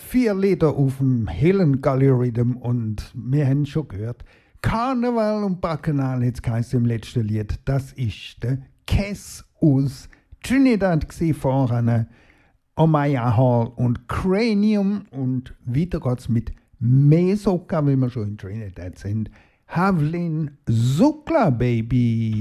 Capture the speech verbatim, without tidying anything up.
vier Lieder auf dem Helen Gully Rhythm und wir haben schon gehört, Karneval und Bacchanal, jetzt heisst im letzten Lied, das ist der Cass aus Trinidad gsi vorne, Omaya Hall und Cranium und weiter geht's mit mehr Soca, wie wir schon in Trinidad sind. Havlin Sukla Baby.